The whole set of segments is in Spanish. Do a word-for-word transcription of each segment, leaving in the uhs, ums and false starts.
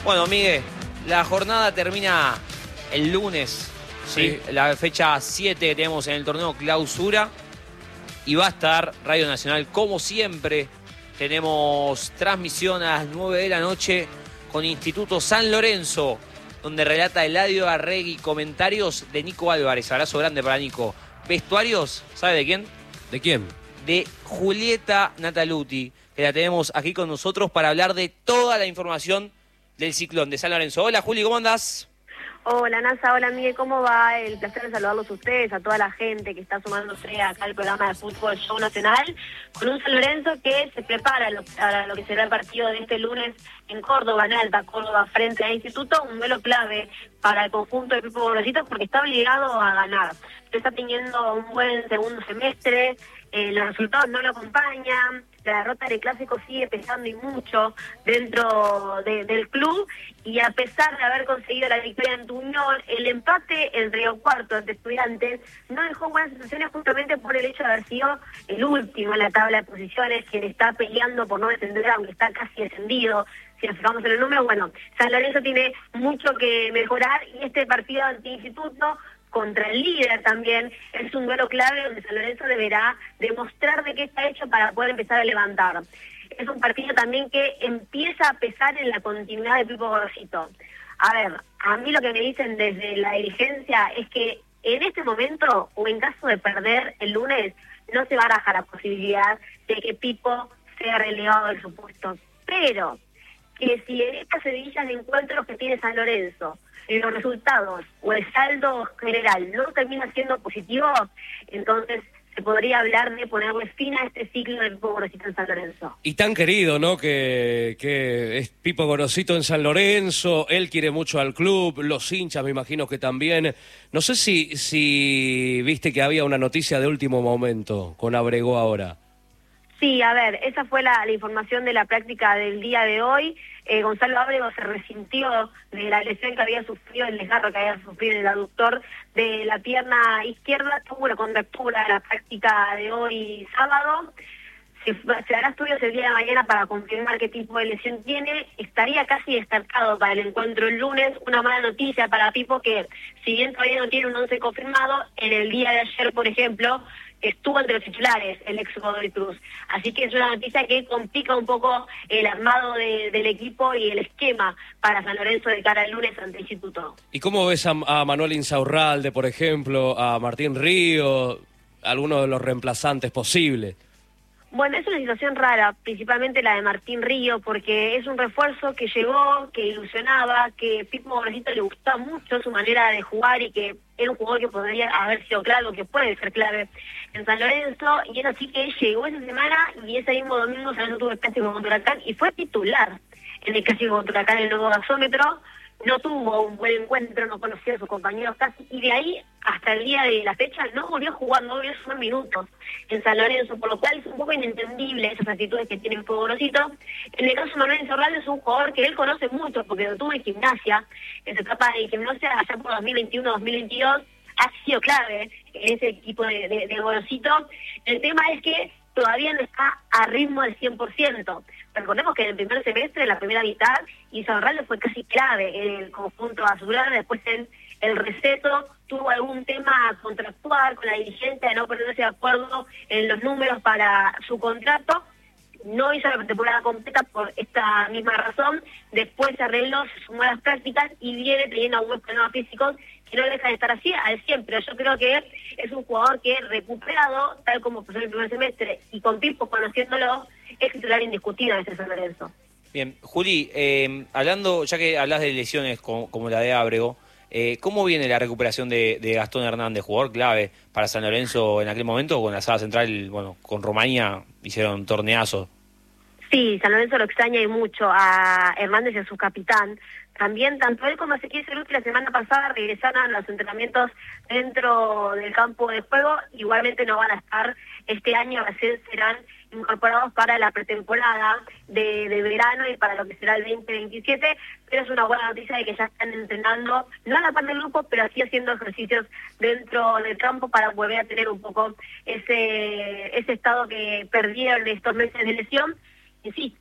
Bueno, Miguel, la jornada termina el lunes, ¿sí? Sí. La fecha siete que tenemos en el torneo clausura. Y va a estar Radio Nacional, como siempre. Tenemos transmisión a las nueve de la noche con Instituto San Lorenzo, donde relata Eladio Arregui, comentarios de Nico Álvarez. Abrazo grande para Nico. Vestuarios, ¿sabe de quién? ¿De quién? De Julieta Nataluti, que la tenemos aquí con nosotros para hablar de toda la información del ciclón de San Lorenzo. Hola, Juli, ¿cómo andás? Hola, Nasa, hola, Miguel, ¿cómo va? El placer de saludarlos a ustedes, a toda la gente que está sumándose acá al programa de fútbol Show Nacional, con un San Lorenzo que se prepara lo, para lo que será el partido de este lunes en Córdoba, en Alta Córdoba, frente al Instituto, un duelo clave para el conjunto de Pipo Gorosito porque está obligado a ganar. Está teniendo un buen segundo semestre, eh, los resultados no lo acompañan, la derrota del Clásico sigue pesando y mucho dentro de, del club, y a pesar de haber conseguido la victoria en Tuñón, el empate en Río Cuarto ante Estudiantes no dejó buenas sensaciones justamente por el hecho de haber sido el último en la tabla de posiciones, quien está peleando por no descender, aunque está casi descendido. Si nos fijamos en el número, bueno, San Lorenzo tiene mucho que mejorar, y este partido ante Instituto contra el líder también es un duelo clave donde San Lorenzo deberá demostrar de qué está hecho para poder empezar a levantar. Es un partido también que empieza a pesar en la continuidad de Pipo Gorosito. A ver, a mí lo que me dicen desde la dirigencia es que en este momento, o en caso de perder el lunes, no se baraja la posibilidad de que Pipo sea relegado de su puesto. Pero que si en estas seguidillas de encuentros que tiene San Lorenzo, los resultados o el saldo general no termina siendo positivo, entonces se podría hablar de ponerle fin a este ciclo del Pipo Gorosito en San Lorenzo. Y tan querido, ¿no? Que, que es Pipo Gorosito en San Lorenzo, él quiere mucho al club, los hinchas me imagino que también. No sé si, si viste que había una noticia de último momento con Abrego ahora. Sí, a ver, esa fue la, la información de la práctica del día de hoy. Eh, Gonzalo Ábrego se resintió de la lesión que había sufrido, el desgarro que había sufrido en el aductor de la pierna izquierda. Tuvo una contractura en la práctica de hoy sábado. Se, se hará estudios el día de mañana para confirmar qué tipo de lesión tiene. Estaría casi descartado para el encuentro el lunes. Una mala noticia para Pipo, que si bien todavía no tiene un once confirmado, en el día de ayer, por ejemplo, estuvo entre los titulares el ex Godoy Cruz. Así que es una noticia que complica un poco el armado de, del equipo y el esquema para San Lorenzo de cara al lunes ante Instituto. ¿Y cómo ves a, a Manuel Insaurralde, por ejemplo, a Martín Río, algunos de los reemplazantes posibles? Bueno, es una situación rara, principalmente la de Martín Río, porque es un refuerzo que llegó, que ilusionaba, que Pipo Gorosito le gustaba mucho su manera de jugar y que era un jugador que podría haber sido clave, que puede ser clave en San Lorenzo, y es así que llegó esa semana y ese mismo domingo San Lorenzo tuvo el clásico contra Huracán y fue titular en el clásico contra Huracán en el nuevo gasómetro. No tuvo un buen encuentro, no conocía a sus compañeros casi, y de ahí hasta el día de la fecha no volvió a jugar, no volvió a sumar minutos en San Lorenzo, por lo cual es un poco inentendible esas actitudes que tiene Pipo Gorosito. En el caso de Manuel Insaurralde es un jugador que él conoce mucho, porque lo tuvo en Gimnasia, en su etapa de Gimnasia allá por dos mil veintiuno dos mil veintidós, ha sido clave en ese equipo de, de, de Gorosito. El tema es que todavía no está a ritmo del cien por ciento. Recordemos que en el primer semestre, en la primera mitad, Insaurralde fue casi clave en el conjunto azulgrana. Después en el receso tuvo algún tema contractual con la dirigencia de no ponerse de acuerdo en los números para su contrato. No hizo la temporada completa por esta misma razón. Después se arregló, se sumó a las prácticas y viene teniendo algunos problemas físicos que no dejan de estar así al cien, pero yo creo que es un jugador que recuperado, tal como pasó en el primer semestre, y con Pipo conociéndolo, es titular indiscutible de San Lorenzo. Bien, Juli, eh, hablando, ya que hablas de lesiones como, como la de Ábrego, eh, ¿cómo viene la recuperación de, de Gastón Hernández, jugador clave para San Lorenzo en aquel momento? Con la sala central, bueno, con Romaña hicieron torneazo. Sí, San Lorenzo lo extraña y mucho a Hernández y a su capitán. También, tanto él como Ezequiel Ceruti la semana pasada regresaron a los entrenamientos dentro del campo de juego. Igualmente no van a estar este año, recién serán incorporados para la pretemporada de, de verano y para lo que será el veinte veintisiete, pero es una buena noticia de que ya están entrenando, no a la par del grupo, pero sí haciendo ejercicios dentro del campo para volver a tener un poco ese, ese estado que perdieron estos meses de lesión. Insisto,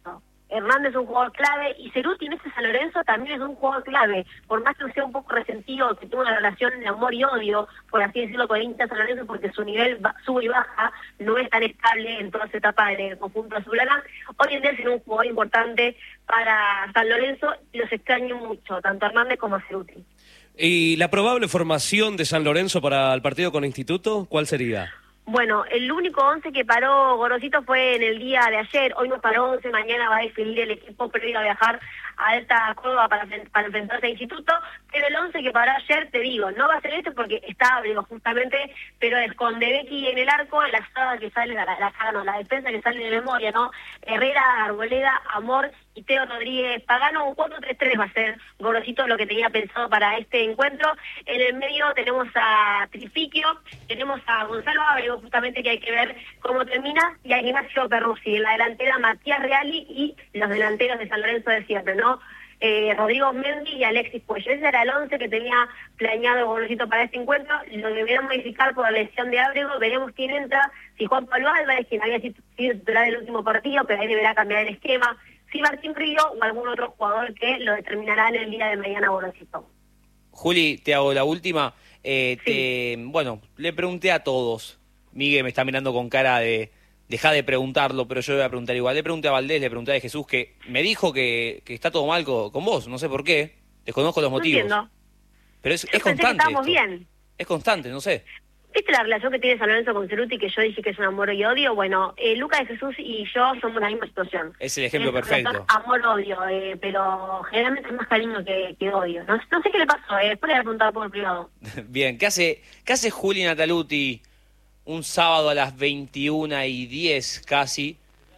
Hernández es un jugador clave y Ceruti en este San Lorenzo también es un jugador clave, por más que sea un poco resentido, que tuvo una relación de amor y odio, por así decirlo, con el hincha San Lorenzo, porque su nivel sube y baja, no es tan estable en toda su etapa en el conjunto azulgrana. Hoy en día es un jugador importante para San Lorenzo y los extraño mucho, tanto a Hernández como a Ceruti. ¿Y la probable formación de San Lorenzo para el partido con Instituto, cuál sería? Bueno, el único once que paró Gorosito fue en el día de ayer. Hoy no paró once, mañana va a definir el equipo, pero iba a viajar a Alta Córdoba para, para enfrentarse a Instituto. Pero el once que paró ayer, te digo, no va a ser este porque está Ábrego justamente, pero es con De Becchi en el arco, la saga que sale, la, la, la, no, la defensa que sale de memoria, ¿no? Herrera, Arboleda, Amor y Teo Rodríguez Pagano. Un cuatro tres tres va a ser Gorosito lo que tenía pensado para este encuentro. En el medio tenemos a Trifiquio, tenemos a Gonzalo Ábrego, justamente, que hay que ver cómo termina, y a Ignacio Perruzzi. En la delantera Matías Reali y los delanteros de San Lorenzo de siempre, ¿no? Eh, Rodrigo Mendy y Alexis Puello. Ese era el once que tenía planeado Gorosito para este encuentro. Lo deberán modificar por la lesión de Ábrego. Veremos quién entra. Si Juan Pablo Álvarez, quien había sido titular del último partido, pero ahí deberá cambiar el esquema. Si Martín Río o algún otro jugador que lo determinará en el día de mañana Gorosito. Juli, te hago la última. Eh, Sí. te, bueno, le pregunté a todos. Miguel me está mirando con cara de deja de preguntarlo, pero yo le voy a preguntar igual. Le pregunté a Valdés, le pregunté a Jesús, que me dijo que, que está todo mal con, con vos, no sé por qué, desconozco los No motivos. entiendo. Pero es, Yo es pensé que constante estábamos esto. bien. Es constante, no sé. ¿Viste la relación que tiene San Lorenzo con Ceruti, que yo dije que es un amor y odio? Bueno, eh, Lucas de Jesús y yo somos la misma situación. Es el ejemplo Es perfecto. amor-odio, eh, pero generalmente es más cariño que, que odio. No, no sé qué le pasó, eh, después le voy a preguntar por privado. Bien, ¿qué hace, qué hace Juli Nataluti un sábado a las veintiuna y diez casi,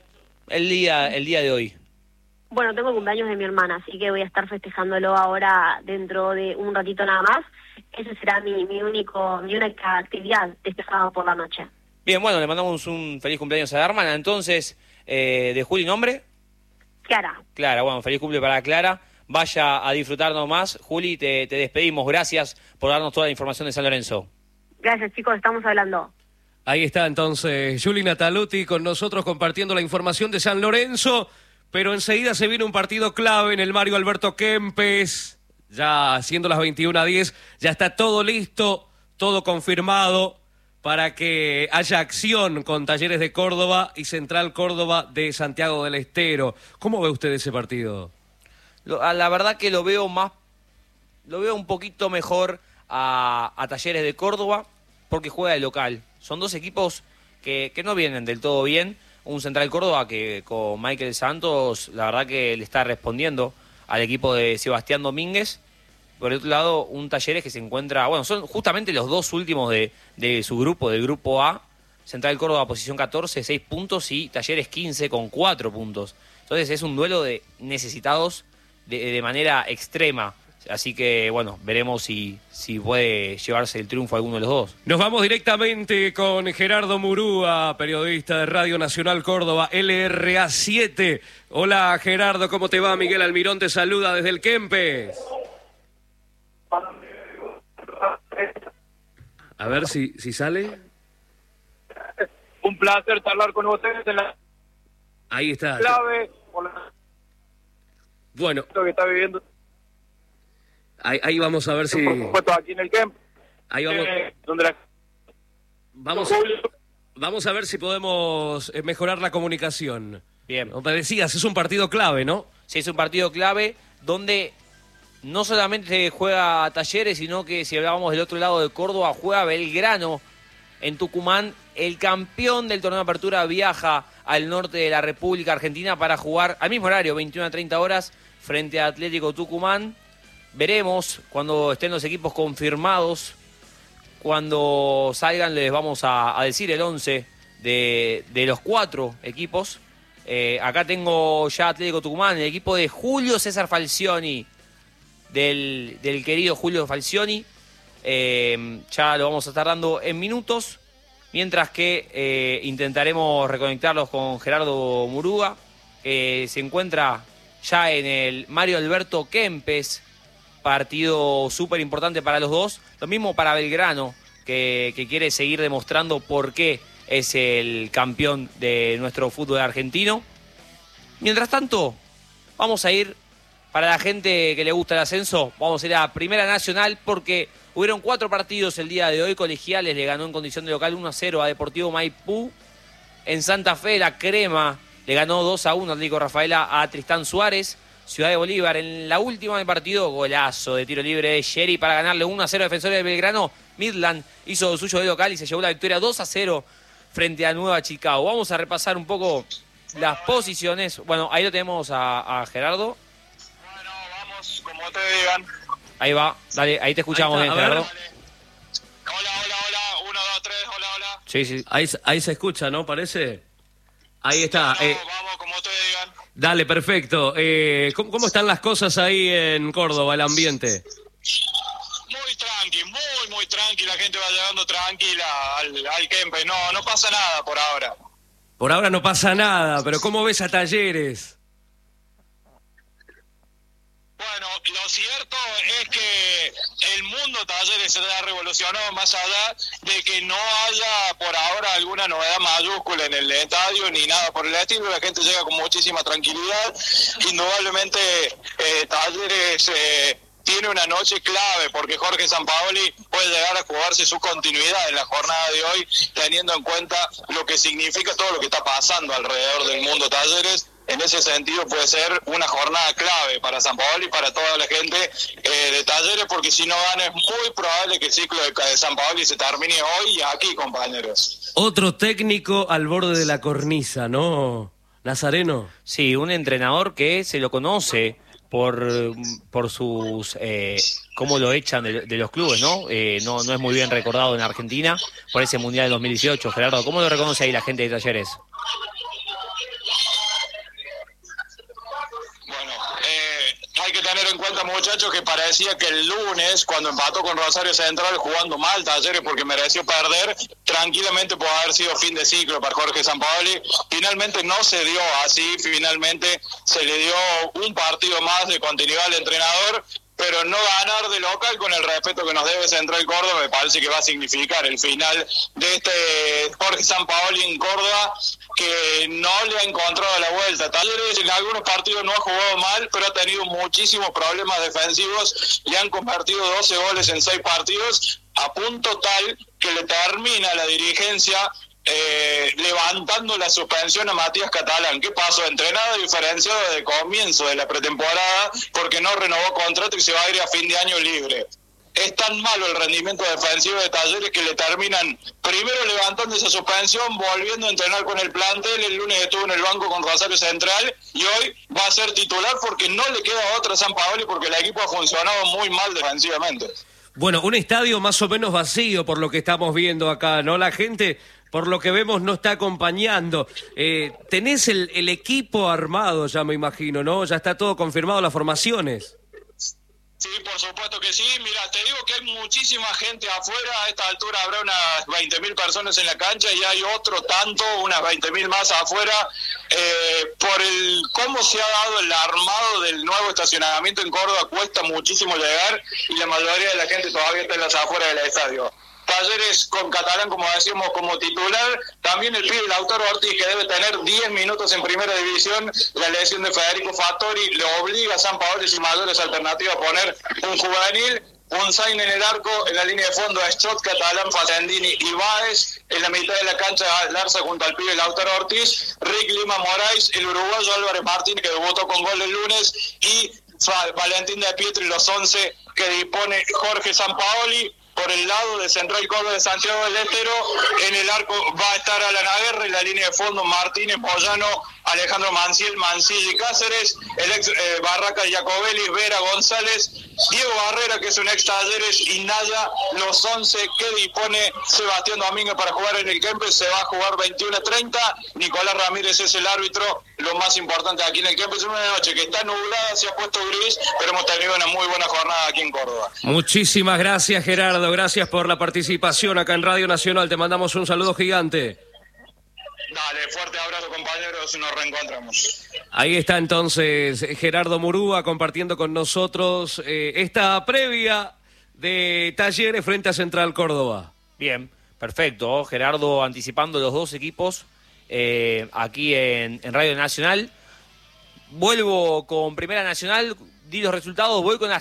el día, el día de hoy? Bueno, tengo el cumpleaños de mi hermana, así que voy a estar festejándolo ahora dentro de un ratito nada más. Esa será mi, mi, único, mi única actividad de este sábado por la noche. Bien, bueno, le mandamos un feliz cumpleaños a la hermana. Entonces, eh, de Juli, ¿nombre? Clara. Clara, bueno, feliz cumple para Clara. Vaya a disfrutarnos más. Juli, te, te despedimos. Gracias por darnos toda la información de San Lorenzo. Gracias, chicos, estamos hablando. Ahí está entonces Juli Nataluti con nosotros compartiendo la información de San Lorenzo, pero enseguida se viene un partido clave en el Mario Alberto Kempes, ya siendo las veintiuna a diez, ya está todo listo, todo confirmado para que haya acción con Talleres de Córdoba y Central Córdoba de Santiago del Estero. ¿Cómo ve usted ese partido? Lo, a la verdad que lo veo más, lo veo un poquito mejor a, a Talleres de Córdoba porque juega de local. Son dos equipos que, que no vienen del todo bien. Un Central Córdoba que con Michael Santos, la verdad que le está respondiendo al equipo de Sebastián Domínguez. Por otro lado, un Talleres que se encuentra... Bueno, son justamente los dos últimos de, de su grupo, del grupo A. Central Córdoba, posición catorce, seis puntos, y Talleres quince con cuatro puntos. Entonces es un duelo de necesitados de, de manera extrema. Así que, bueno, veremos si, si puede llevarse el triunfo a alguno de los dos. Nos vamos directamente con Gerardo Murúa, periodista de Radio Nacional Córdoba, L R A siete. Hola Gerardo, ¿cómo te va? Miguel Almirón te saluda desde el Kempes. A ver si, si sale. Un placer charlar con ustedes en la Ahí está. clave por la... Bueno, lo que está viviendo. ahí, ahí vamos a ver si... Por supuesto, aquí en el camp. Ahí vamos, eh, donde la... vamos, vamos a ver si podemos eh, mejorar la comunicación. Bien. Como te decías, es un partido clave, ¿no? Sí, es un partido clave donde no solamente juega Talleres, sino que si hablábamos del otro lado de Córdoba, juega Belgrano en Tucumán. El campeón del torneo de apertura viaja al norte de la República Argentina para jugar al mismo horario, veintiuna a treinta horas, frente a Atlético Tucumán. Veremos cuando estén los equipos confirmados. Cuando salgan les vamos a, a decir el once de, de los cuatro equipos. Eh, acá tengo ya Atlético Tucumán, el equipo de Julio César Falcioni, del, del querido Julio Falcioni. Eh, ya lo vamos a estar dando en minutos, mientras que eh, intentaremos reconectarlos con Gerardo Murúa, que se encuentra ya en el Mario Alberto Kempes, partido súper importante para los dos. Lo mismo para Belgrano, que, que quiere seguir demostrando por qué es el campeón de nuestro fútbol argentino. Mientras tanto, vamos a ir, para la gente que le gusta el ascenso, vamos a ir a Primera Nacional porque hubieron cuatro partidos el día de hoy. Colegiales le ganó en condición de local uno a cero a Deportivo Maipú. En Santa Fe, la Crema le ganó dos a uno a Atlético Rafaela a Tristán Suárez. Ciudad de Bolívar, en la última del partido, golazo de tiro libre de Sherry para ganarle uno a cero a Defensores de Belgrano. Midland hizo lo suyo de local y se llevó la victoria dos a cero frente a Nueva Chicago. Vamos a repasar un poco las posiciones. Bueno, ahí lo tenemos a, a Gerardo. Bueno, vamos, como ustedes digan. Ahí va, dale, ahí te escuchamos Ahí está, bien, a ver. Gerardo. Hola, hola, hola. Uno, dos, tres, hola, hola. Sí, sí. Ahí, ahí se escucha, ¿no? Parece. Ahí está. No, eh, vamos, como ustedes digan. dale, perfecto. Eh, ¿cómo, ¿Cómo están las cosas ahí en Córdoba, el ambiente? Muy tranqui, muy, muy tranqui. La gente va llegando tranquila al, al Kempe. No, no pasa nada por ahora. Por ahora no pasa nada, pero ¿cómo ves a Talleres? Bueno, lo cierto es que el mundo Talleres se ha revolucionado más allá de que no haya por ahora alguna novedad mayúscula en el estadio ni nada por el estilo. La gente llega con muchísima tranquilidad. Indudablemente eh, Talleres eh, tiene una noche clave porque Jorge Sampaoli puede llegar a jugarse su continuidad en la jornada de hoy, teniendo en cuenta lo que significa todo lo que está pasando alrededor del mundo Talleres. En ese sentido puede ser una jornada clave para Sampaoli y para toda la gente eh, de Talleres, porque si no gana es muy probable que el ciclo de, de Sampaoli se termine hoy y aquí, compañeros. Otro técnico al borde de la cornisa, ¿no, Nazareno? Sí, un entrenador que se lo conoce por, por sus... Eh, cómo lo echan de, de los clubes, ¿no? Eh, ¿no? No es muy bien recordado en Argentina por ese Mundial de dos mil dieciocho. Gerardo, ¿cómo lo reconoce ahí la gente de Talleres? Hay que tener en cuenta, muchachos, que parecía que el lunes, cuando empató con Rosario Central jugando mal Talleres porque mereció perder, tranquilamente puede haber sido fin de ciclo para Jorge Sampaoli. Finalmente no se dio así, finalmente se le dio un partido más de continuidad al entrenador, pero no ganar de local con el respeto que nos debe Central Córdoba me parece que va a significar el final de este Jorge Sampaoli en Córdoba, que no le ha encontrado la vuelta. Talleres en algunos partidos no ha jugado mal, pero ha tenido muchísimos problemas defensivos y han convertido doce goles en seis partidos, a punto tal que le termina la dirigencia Eh, levantando la suspensión a Matías Catalán. ¿Qué pasó? Entrenado diferenciado desde el comienzo de la pretemporada porque no renovó contrato y se va a ir a fin de año libre. Es tan malo el rendimiento defensivo de Talleres que le terminan primero levantando esa suspensión, volviendo a entrenar con el plantel. El lunes estuvo en el banco con Rosario Central y hoy va a ser titular porque no le queda otra a Sampaoli porque el equipo ha funcionado muy mal defensivamente. Bueno, un estadio más o menos vacío por lo que estamos viendo acá, ¿no? La gente, por lo que vemos, no está acompañando. Eh, tenés el, el equipo armado ya, me imagino, ¿no? Ya está todo confirmado, las formaciones. Sí, por supuesto que sí. Mira, te digo que hay muchísima gente afuera. A esta altura habrá unas veinte mil personas en la cancha y hay otro tanto, unas veinte mil más afuera. Eh, por el cómo se ha dado el armado del nuevo estacionamiento en Córdoba, cuesta muchísimo llegar y la mayoría de la gente todavía está en las afueras del estadio. Talleres con Catalán, como decíamos, como titular. También el pibe Lautaro Ortiz, que debe tener diez minutos en primera división. La lesión de Federico Fattori le obliga a Sampaoli sin mayores alternativas a poner un juvenil. Un Zain en el arco, en la línea de fondo a Stott, Catalán, Facendini y Báez. En la mitad de la cancha Larza junto al pibe Lautaro Ortiz. Rick Lima Moraes, el uruguayo Álvarez Martín, que debutó con gol el lunes. Y Valentín de Pietri, los once que dispone Jorge Sampaoli. Por el lado de Central Córdoba de Santiago del Estero, en el arco va a estar Alan Aguerre, en la línea de fondo Martínez, Moyano, Alejandro Manciel, Mancilla y Cáceres, el ex eh, Barraca Jacobelli, Vera González, Diego Barrera, que es un ex Talleres, y Naya, los once que dispone Sebastián Domínguez para jugar en el Kempes. Se va a jugar veintiuno a treinta, Nicolás Ramírez es el árbitro. Lo más importante aquí en el Kempes es una noche que está nublada, se ha puesto gris, pero hemos tenido una muy buena jornada aquí en Córdoba. Muchísimas gracias, Gerardo, gracias por la participación acá en Radio Nacional, te mandamos un saludo gigante. Dale, fuerte abrazo, compañeros, nos reencontramos. Ahí está entonces Gerardo Murúa compartiendo con nosotros eh, esta previa de Talleres frente a Central Córdoba. Bien, perfecto. Gerardo anticipando los dos equipos eh, aquí en, en Radio Nacional. vuelvo con Primera Nacional, di los resultados, voy con